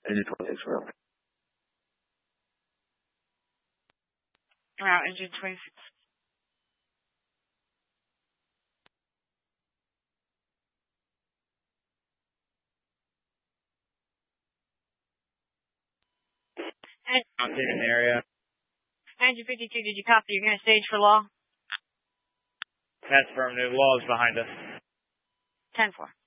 Engine 26 for real. Wow, engine 26. I'm in the area. Engine 52, did you copy? You're going to stage for law? That's affirmative. Law is behind us. 10-4.